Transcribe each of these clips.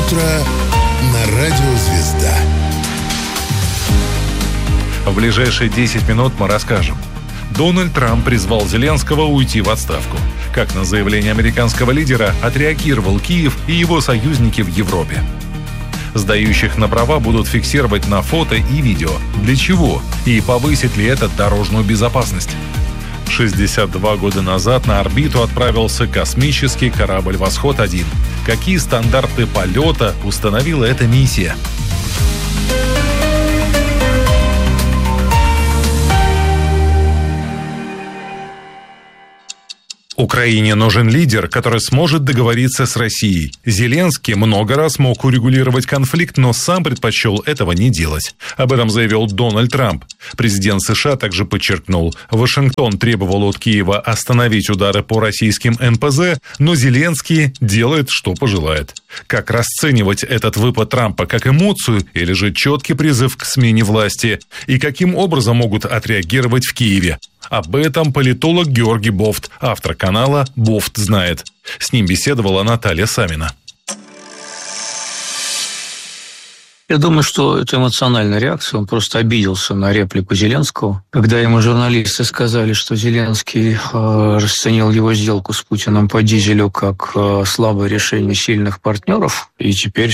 Утро на радио «Звезда». В ближайшие 10 минут мы расскажем. Дональд Трамп призвал Зеленского уйти в отставку. Как на заявление американского лидера отреагировал Киев и его союзники в Европе. Сдающих на права будут фиксировать на фото и видео. Для чего? И повысит ли это дорожную безопасность? 62 года назад на орбиту отправился космический корабль «Восход-1». Какие стандарты полета установила эта миссия? Украине нужен лидер, который сможет договориться с Россией. Зеленский много раз мог урегулировать конфликт, но сам предпочел этого не делать. Об этом заявил Дональд Трамп. Президент США также подчеркнул, Вашингтон требовал от Киева остановить удары по российским НПЗ, но Зеленский делает, что пожелает. Как расценивать этот выпад Трампа, как эмоцию или же четкий призыв к смене власти? И каким образом могут отреагировать в Киеве? Об этом политолог Георгий Бофт, автор канала «Бофт знает». С ним беседовала Наталья Самина. Я думаю, что это эмоциональная реакция. Он просто обиделся на реплику Зеленского. Когда ему журналисты сказали, что Зеленский расценил его сделку с Путиным по дизелю как слабое решение сильных партнеров. И теперь,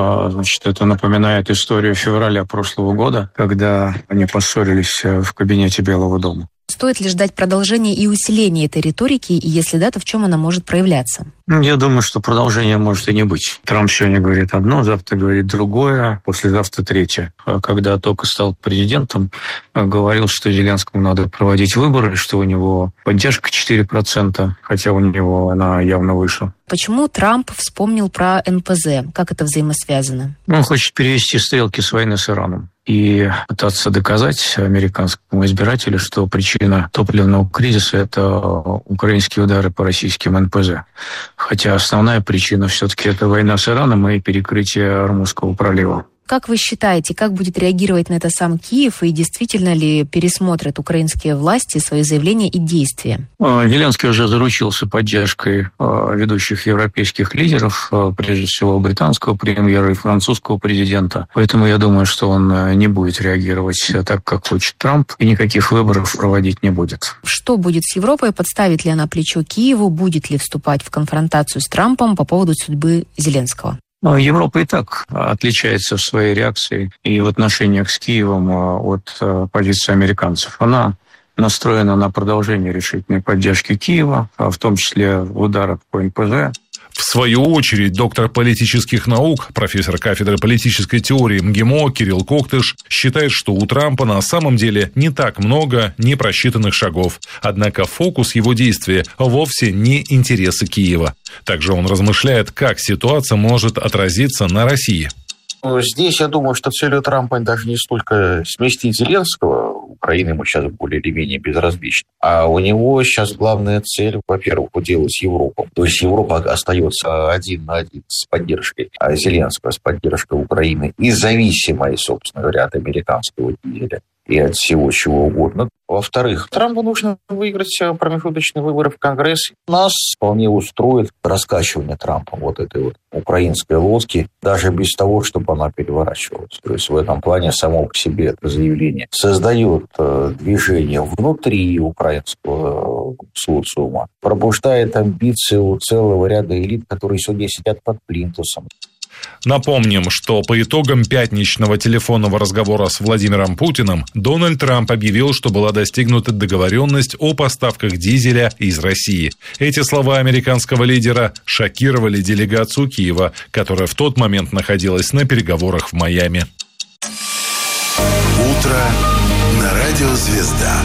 это напоминает историю февраля прошлого года, когда они поссорились в кабинете Белого дома. Стоит ли ждать продолжения и усиления этой риторики, и если да, то в чем она может проявляться? Я думаю, что продолжения может и не быть. Трамп сегодня говорит одно, завтра говорит другое, послезавтра третье. Когда только стал президентом, говорил, что Зеленскому надо проводить выборы, что у него поддержка 4%, хотя у него она явно выше. Почему Трамп вспомнил про НПЗ? Как это взаимосвязано? Он хочет перевести стрелки с войны с Ираном и пытаться доказать американскому избирателю, что причина топливного кризиса – это украинские удары по российским НПЗ. Хотя основная причина все-таки это война с Ираном и перекрытие Ормузского пролива. Как вы считаете, как будет реагировать на это сам Киев, и действительно ли пересмотрят украинские власти свои заявления и действия? Зеленский уже заручился поддержкой ведущих европейских лидеров, прежде всего британского премьера и французского президента. Поэтому я думаю, что он не будет реагировать так, как хочет Трамп, и никаких выборов проводить не будет. Что будет с Европой? Подставит ли она плечо Киеву? Будет ли вступать в конфронтацию с Трампом по поводу судьбы Зеленского? Европа и так отличается в своей реакции и в отношениях с Киевом от позиции американцев. Она настроена на продолжение решительной поддержки Киева, в том числе в ударах по НПЗ. В свою очередь, доктор политических наук, профессор кафедры политической теории МГИМО Кирилл Коктыш считает, что у Трампа на самом деле не так много непросчитанных шагов. Однако фокус его действия вовсе не интересы Киева. Также он размышляет, как ситуация может отразиться на России. Здесь, я думаю, что целью Трампа даже не столько сместить Зеленского, Украина ему сейчас более или менее безразлична, а у него сейчас главная цель, во-первых, уделать Европу. То есть Европа остается один на один с поддержкой Зеленского, с поддержкой Украины и зависимой, собственно говоря, от американского дизеля и от всего чего угодно. Во-вторых, Трампу нужно выиграть промежуточные выборы в Конгресс. Нас вполне устроит раскачивание Трампом вот этой вот украинской лодки, даже без того, чтобы она переворачивалась. То есть в этом плане само по себе это заявление создает движение внутри украинского социума, пробуждает амбиции у целого ряда элит, которые сегодня сидят под плинтусом. Напомним, что по итогам пятничного телефонного разговора с Владимиром Путиным Дональд Трамп объявил, что была достигнута договоренность о поставках дизеля из России. Эти слова американского лидера шокировали делегацию Киева, которая в тот момент находилась на переговорах в Майами. Утро на радио «Звезда».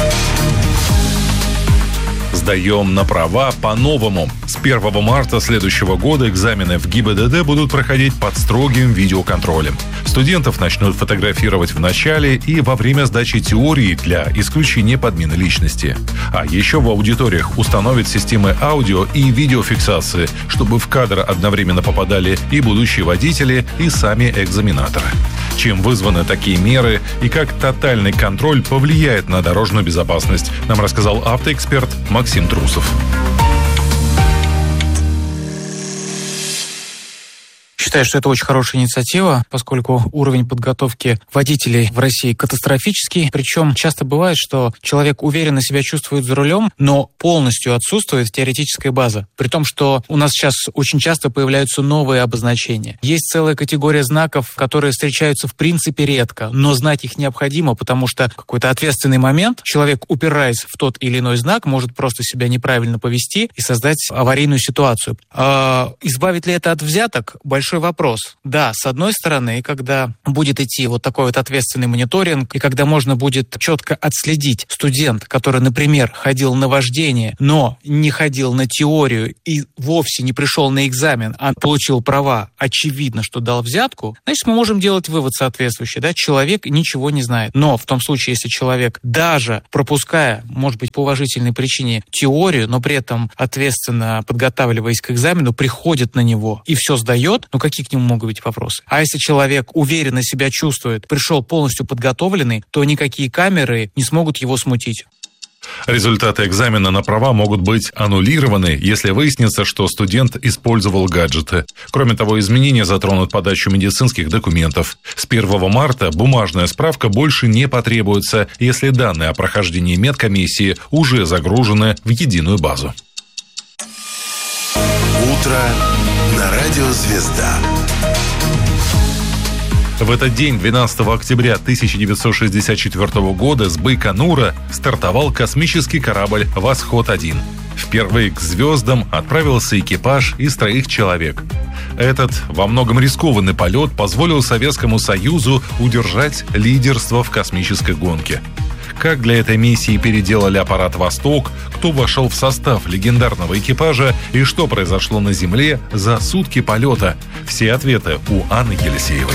Сдаем на права по-новому. С 1 марта следующего года экзамены в ГИБДД будут проходить под строгим видеоконтролем. Студентов начнут фотографировать в начале и во время сдачи теории для исключения подмены личности. А еще в аудиториях установят системы аудио и видеофиксации, чтобы в кадр одновременно попадали и будущие водители, и сами экзаменаторы. Чем вызваны такие меры и как тотальный контроль повлияет на дорожную безопасность, нам рассказал автоэксперт Максим Трусов. считаю, что это очень хорошая инициатива, поскольку уровень подготовки водителей в России катастрофический. Причем часто бывает, что человек уверенно себя чувствует за рулем, но полностью отсутствует теоретическая база. При том, что у нас сейчас очень часто появляются новые обозначения. Есть целая категория знаков, которые встречаются в принципе редко, но знать их необходимо, потому что в какой-то ответственный момент человек, упираясь в тот или иной знак, может просто себя неправильно повести и создать аварийную ситуацию. Избавит ли это от взяток? Большой вопрос. Да, с одной стороны, когда будет идти вот такой вот ответственный мониторинг, и когда можно будет четко отследить студент, который, например, ходил на вождение, но не ходил на теорию и вовсе не пришел на экзамен, а получил права, очевидно, что дал взятку, значит, мы можем делать вывод соответствующий. Да? Человек ничего не знает. Но в том случае, если человек, даже пропуская, может быть, по уважительной причине, теорию, но при этом ответственно подготавливаясь к экзамену, приходит на него и все сдает, ну какие к нему могут быть вопросы? А если человек уверенно себя чувствует, пришел полностью подготовленный, то никакие камеры не смогут его смутить. Результаты экзамена на права могут быть аннулированы, если выяснится, что студент использовал гаджеты. Кроме того, изменения затронут подачу медицинских документов. С 1 марта бумажная справка больше не потребуется, если данные о прохождении медкомиссии уже загружены в единую базу. Утро на радио «Звезда». В этот день, 12 октября 1964 года, с Байконура стартовал космический корабль «Восход-1». Впервые к звездам отправился экипаж из 3 человек. Этот во многом рискованный полет позволил Советскому Союзу удержать лидерство в космической гонке. Как для этой миссии переделали аппарат «Восток», кто вошел в состав легендарного экипажа и что произошло на Земле за сутки полета. Все ответы у Анны Елисеевой.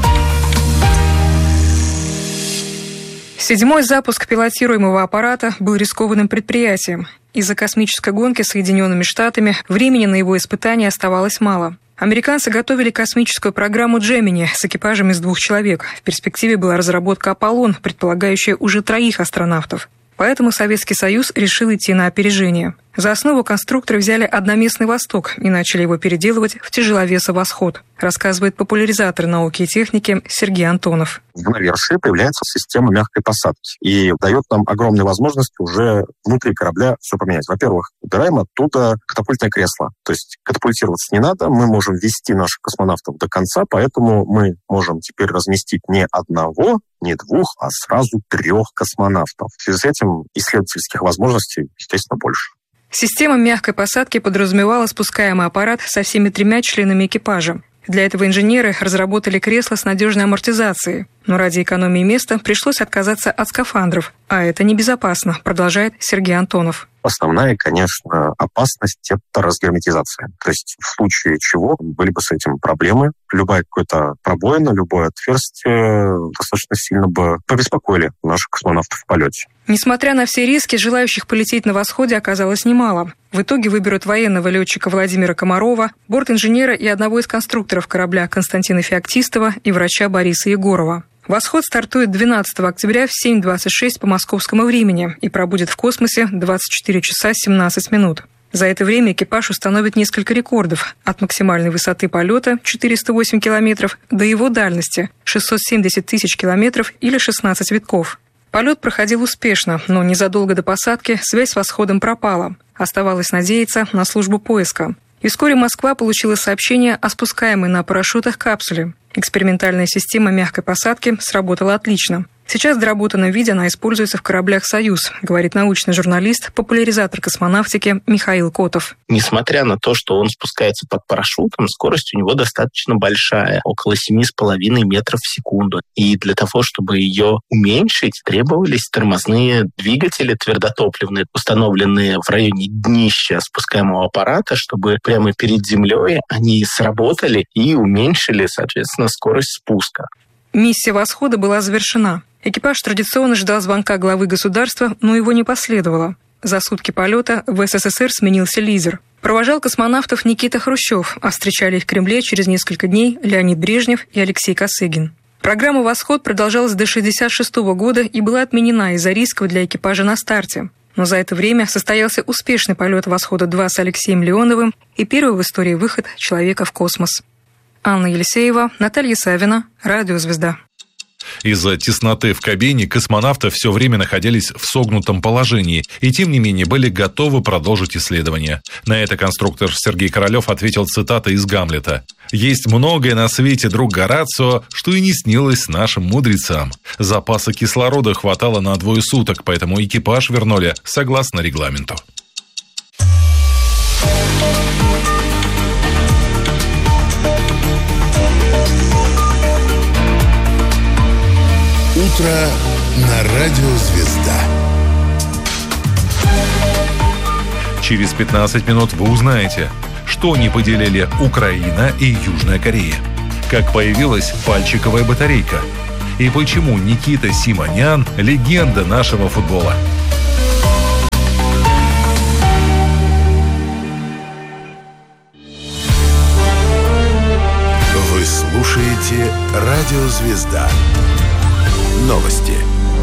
7-й запуск пилотируемого аппарата был рискованным предприятием. Из-за космической гонки с Соединенными Штатами времени на его испытания оставалось мало. Американцы готовили космическую программу «Джемини» с экипажем из 2 человек. В перспективе была разработка «Аполлон», предполагающая уже 3 астронавтов. Поэтому Советский Союз решил идти на опережение. За основу конструкторы взяли одноместный «Восток» и начали его переделывать в тяжеловеса «Восход», рассказывает популяризатор науки и техники Сергей Антонов. В вершине появляется система мягкой посадки и дает нам огромные возможности уже внутри корабля все поменять. Во-первых, убираем оттуда катапультное кресло. То есть катапультироваться не надо, мы можем вести наших космонавтов до конца, поэтому мы можем теперь разместить не одного, не 2, а сразу 3 космонавтов. В связи с этим исследовательских возможностей, естественно, больше. Система мягкой посадки подразумевала спускаемый аппарат со всеми 3 членами экипажа. Для этого инженеры разработали кресло с надежной амортизацией. Но ради экономии места пришлось отказаться от скафандров. А это небезопасно, продолжает Сергей Антонов. Основная, конечно, опасность – это разгерметизация. То есть в случае чего были бы с этим проблемы. Любая какая-то пробоина, любое отверстие достаточно сильно бы побеспокоили наших космонавтов в полете. Несмотря на все риски, желающих полететь на «Восходе» оказалось немало. В итоге выберут военного летчика Владимира Комарова, бортинженера и одного из конструкторов корабля Константина Феоктистова и врача Бориса Егорова. «Восход» стартует 12 октября в 7:26 по московскому времени и пробудет в космосе 24 часа 17 минут. За это время экипаж установит несколько рекордов – от максимальной высоты полета 408 километров до его дальности – 670 тысяч километров или 16 витков. Полет проходил успешно, но незадолго до посадки связь с «Восходом» пропала. Оставалось надеяться на службу поиска. И вскоре Москва получила сообщение о спускаемой на парашютах капсуле. Экспериментальная система мягкой посадки сработала отлично. Сейчас в доработанном виде она используется в кораблях «Союз», говорит научный журналист, популяризатор космонавтики Михаил Котов. Несмотря на то, что он спускается под парашютом, скорость у него достаточно большая, около 7,5 метров в секунду. И для того, чтобы ее уменьшить, требовались тормозные двигатели твердотопливные, установленные в районе днища спускаемого аппарата, чтобы прямо перед землей они сработали и уменьшили, соответственно, скорость спуска. Миссия «Восхода» была завершена. Экипаж традиционно ждал звонка главы государства, но его не последовало. За сутки полета в СССР сменился лидер. Провожал космонавтов Никита Хрущев, а встречали их в Кремле через несколько дней Леонид Брежнев и Алексей Косыгин. Программа «Восход» продолжалась до 1966 года и была отменена из-за рисков для экипажа на старте. Но за это время состоялся успешный полет «Восхода-2» с Алексеем Леоновым и первый в истории выход человека в космос. Анна Елисеева, Наталья Савина, Радио «Звезда». Из-за тесноты в кабине космонавты все время находились в согнутом положении и, тем не менее, были готовы продолжить исследования. На это конструктор Сергей Королев ответил цитатой из «Гамлета». «Есть многое на свете, друг Горацио, что и не снилось нашим мудрецам. Запаса кислорода хватало на 2 суток, поэтому экипаж вернули согласно регламенту». Утро на Радио Звезда. Через 15 минут вы узнаете, что не поделили Украина и Южная Корея, как появилась пальчиковая батарейка и почему Никита Симонян – легенда нашего футбола. Вы слушаете Радио Звезда. Новости.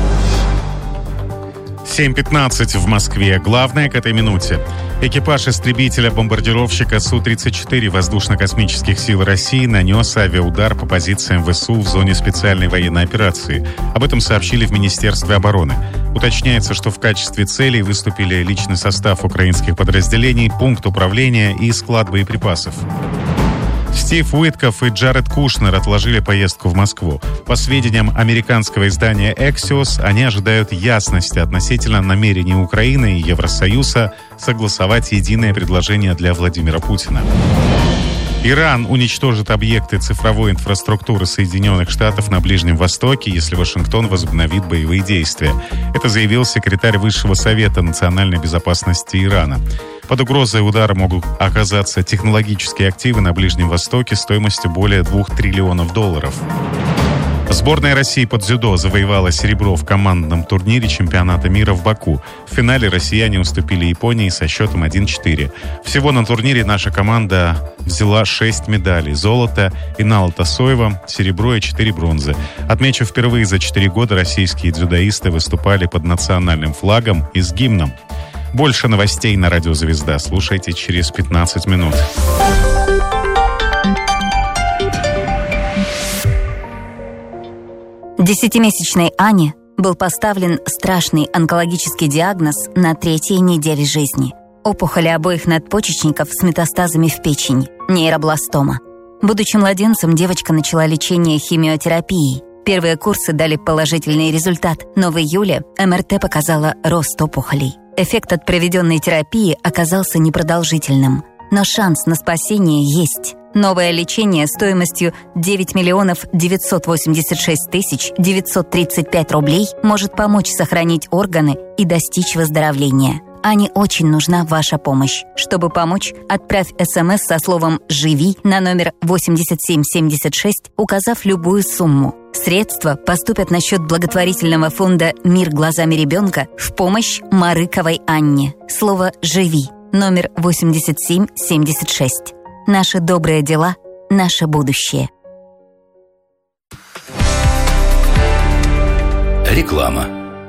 7:15 в Москве. Главное к этой минуте. Экипаж истребителя-бомбардировщика Су-34 Воздушно-космических сил России нанес авиаудар по позициям ВСУ в зоне специальной военной операции. Об этом сообщили в Министерстве обороны. Уточняется, что в качестве целей выступили личный состав украинских подразделений, пункт управления и склад боеприпасов. Стив Уитков и Джаред Кушнер отложили поездку в Москву. По сведениям американского издания Axios, они ожидают ясности относительно намерений Украины и Евросоюза согласовать единое предложение для Владимира Путина. Иран уничтожит объекты цифровой инфраструктуры Соединенных Штатов на Ближнем Востоке, если Вашингтон возобновит боевые действия. Это заявил секретарь Высшего совета национальной безопасности Ирана. Под угрозой удара могут оказаться технологические активы на Ближнем Востоке стоимостью более $2 триллионов. Сборная России по дзюдо завоевала серебро в командном турнире чемпионата мира в Баку. В финале россияне уступили Японии со счетом 1-4. Всего на турнире наша команда взяла 6 медалей. Золото Инала Тасоева, серебро и 4 бронзы. Отмечу, впервые за 4 года российские дзюдоисты выступали под национальным флагом и с гимном. Больше новостей на Радио Звезда слушайте через 15 минут. Десятимесячной Ане был поставлен страшный онкологический диагноз на 3-й неделе жизни. Опухоли обоих надпочечников с метастазами в печень, нейробластома. Будучи младенцем, девочка начала лечение химиотерапией. Первые курсы дали положительный результат, но в июле МРТ показала рост опухолей. Эффект от проведенной терапии оказался непродолжительным, но шанс на спасение есть. Новое лечение стоимостью 9 986 935 рублей может помочь сохранить органы и достичь выздоровления. Ане очень нужна ваша помощь. Чтобы помочь, отправь СМС со словом «Живи» на номер 8776, указав любую сумму. Средства поступят на счет благотворительного фонда «Мир глазами ребенка» в помощь Марыковой Анне. Слово «Живи» номер 8776. Наши добрые дела – наше будущее. Реклама.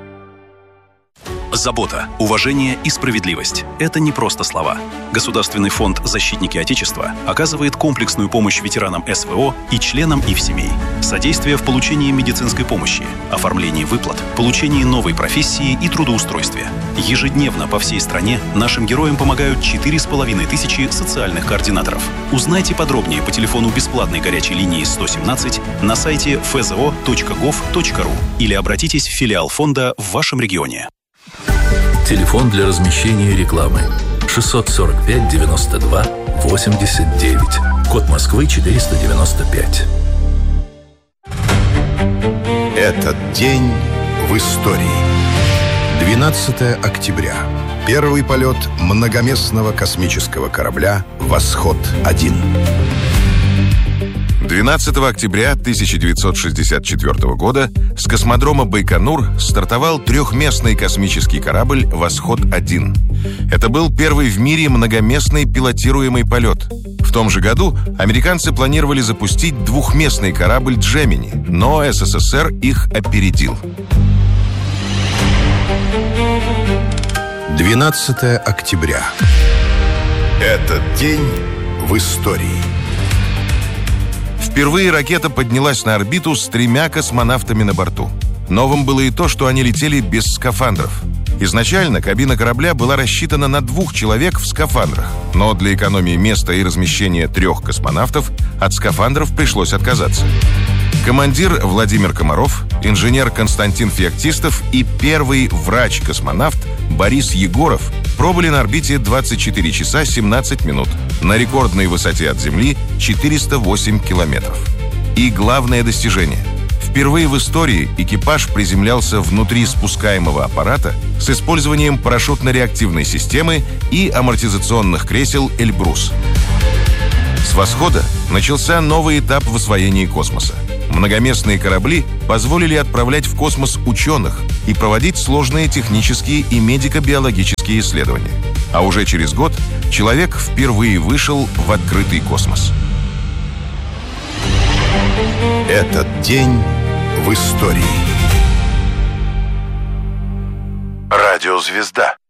Забота, уважение и справедливость – это не просто слова. Государственный фонд «Защитники Отечества» оказывает комплексную помощь ветеранам СВО и членам их семей. Содействие в получении медицинской помощи, оформлении выплат, получении новой профессии и трудоустройстве. Ежедневно по всей стране нашим героям помогают 4500 социальных координаторов. Узнайте подробнее по телефону бесплатной горячей линии 117 на сайте fzo.gov.ru или обратитесь в филиал фонда в вашем регионе. Телефон для размещения рекламы 645 92 89. Код Москвы 495. Этот день в истории. 12 октября. Первый полет многоместного космического корабля «Восход-1». 12 октября 1964 года с космодрома Байконур стартовал трехместный космический корабль «Восход-1». Это был первый в мире многоместный пилотируемый полет. В том же году американцы планировали запустить двухместный корабль «Джемини», но СССР их опередил. 12 октября. Этот день в истории. Впервые ракета поднялась на орбиту с 3 космонавтами на борту. Новым было и то, что они летели без скафандров. Изначально кабина корабля была рассчитана на 2 человек в скафандрах, но для экономии места и размещения 3 космонавтов от скафандров пришлось отказаться. Командир Владимир Комаров, инженер Константин Феоктистов и первый врач-космонавт Борис Егоров пробыли на орбите 24 часа 17 минут на рекордной высоте от Земли 408 километров. И главное достижение – впервые в истории экипаж приземлялся внутри спускаемого аппарата с использованием парашютно-реактивной системы и амортизационных кресел «Эльбрус». С восхода начался новый этап в освоении космоса. Многоместные корабли позволили отправлять в космос ученых и проводить сложные технические и медико-биологические исследования. А уже через год человек впервые вышел в открытый космос. Этот день в истории. Радиозвезда.